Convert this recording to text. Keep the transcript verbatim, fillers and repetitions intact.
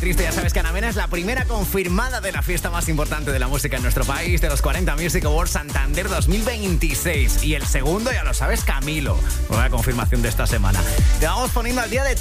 triste. Ya sabes que Ana Mena es la primera confirmada de la fiesta más importante de la música en nuestro país, de los cuarenta Music Awards Santander dos mil veintiséis. Y el segundo, ya lo sabes, Camilo. Nueva confirmación de esta semana. Te vamos poniendo al día de